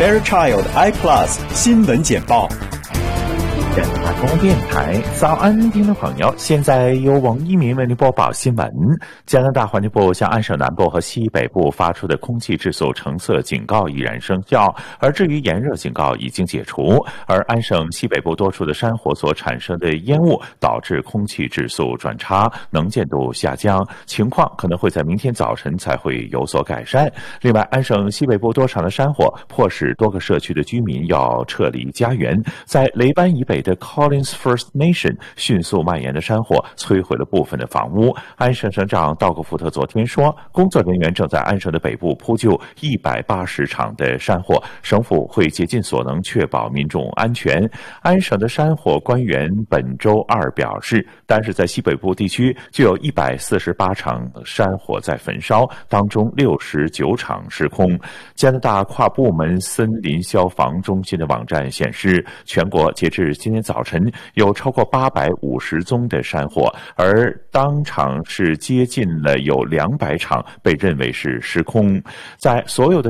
Fairchild I Plus 新闻简报。 加拿大公共电台早安，听众朋友，现在由王一鸣为您播报新闻。加拿大环境部向安省南部和西北部发出的空气质素橙色警告依然生效，而至于炎热警告已经解除。而安省西北部多处的山火所产生的烟雾导致空气质素转差，能见度下降，情况可能会在明天早晨才会有所改善。另外，安省西北部多场的山火迫使多个社区的居民要撤离家园，在雷班以北的 Collins First Nation 迅速蔓延的山火摧毁了部分的房屋。安省省长道格福特昨天说，工作人员正在安省的北部扑救180场的山火，省府会竭尽所能确保民众安全。安省的山火官员本周二表示，单是在西北部地区就有148场山火在焚烧，当中69场失控。加拿大跨部门森林消防中心的网站显示，全国截至今天早晨有超过850宗的山火，而当场是接近了有200场被认为是失控。在所有的